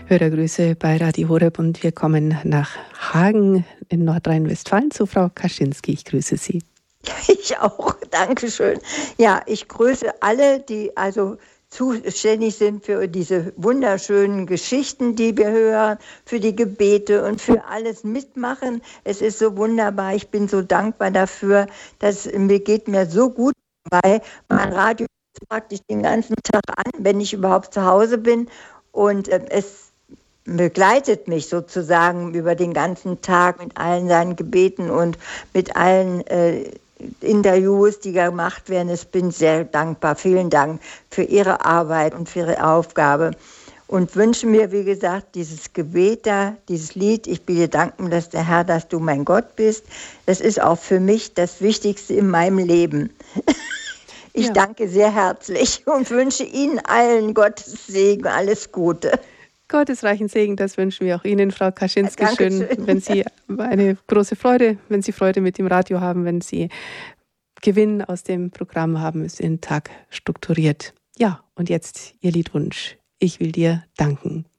Hörergrüße bei Radio Horeb und wir kommen nach Hagen in Nordrhein-Westfalen zu Frau Kaczynski. Ich grüße Sie. Ich auch, Dankeschön. Ja, ich grüße alle, die also zuständig sind für diese wunderschönen Geschichten, die wir hören, für die Gebete und für alles mitmachen. Es ist so wunderbar. Ich bin so dankbar dafür, dass mir geht mir so gut dabei. Mein Radio ist praktisch den ganzen Tag an, wenn ich überhaupt zu Hause bin. Und es begleitet mich sozusagen über den ganzen Tag mit allen seinen Gebeten und mit allen Interviews, die gemacht werden. Ich bin sehr dankbar. Vielen Dank für Ihre Arbeit und für Ihre Aufgabe. Und wünsche mir, wie gesagt, dieses Gebet da, dieses Lied, ich bin dir dankbar, dass der Herr, dass du mein Gott bist. Das ist auch für mich das Wichtigste in meinem Leben. Ich danke sehr herzlich und wünsche Ihnen allen Gottes Segen, alles Gute. Gottesreichen Segen, das wünschen wir auch Ihnen, Frau Kaczynski. Schön, wenn Sie eine große Freude, wenn Sie Freude mit dem Radio haben, wenn Sie Gewinn aus dem Programm haben, ist Ihren Tag strukturiert. Ja, und jetzt Ihr Liedwunsch. Ich will dir danken.